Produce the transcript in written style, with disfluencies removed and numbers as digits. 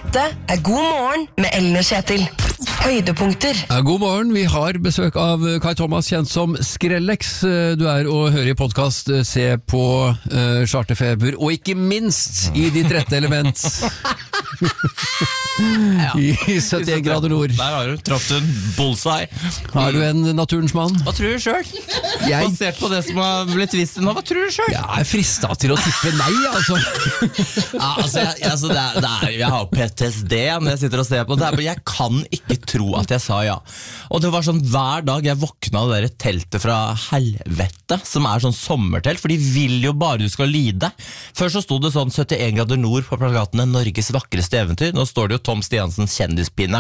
Dette God morgen med Ellen og Kjetil. Høydepunkter. God morgen, vi har besøk av Kai Thomas, kjent som Skrellex. Du og hører i podcast, se på Charterfeber, og ikke minst i ditt rette element. I 71 grader nord. Der har du, traff du en bullseye. Har du en naturens mann? Hva tror du selv? Basert på det som har blitt vist nå, hva tror du selv? Jeg er fristet til å tippe nei, altså. Jeg har PTSD når jeg sitter og ser på det her, men jeg kan ikke tro at jeg sa ja. Og det var sånn, hver dag jeg våkna av det der teltet fra helvete, som er sånn sommertelt, for de vil jo bare du skal lide. Før så stod det sånn 71 grader nord på plakatene, Norges vakreste eventyr. Nå står det jo Tom Stiansens kjendispinne